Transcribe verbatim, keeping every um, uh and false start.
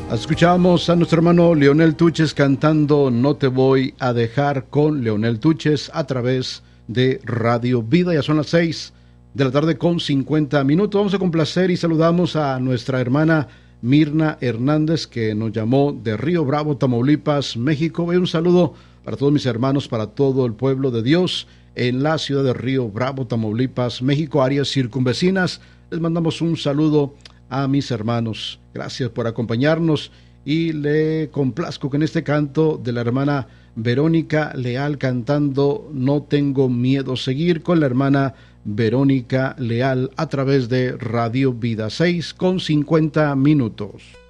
Escuchamos a nuestro hermano Leonel Tuches cantando No te voy a dejar con Leonel Tuches a través de Radio Vida. Ya son las seis de la tarde con cincuenta minutos. Vamos a complacer y saludamos a nuestra hermana Mirna Hernández, que nos llamó de Río Bravo, Tamaulipas, México. Un saludo para todos mis hermanos, para todo el pueblo de Dios en la ciudad de Río Bravo, Tamaulipas, México, áreas circunvecinas. Les mandamos un saludo a mis hermanos. Gracias por acompañarnos y le complazco con este canto de la hermana Verónica Leal cantando No tengo miedo. Seguir con la hermana Verónica Leal a través de Radio Vida, seis con cincuenta minutos.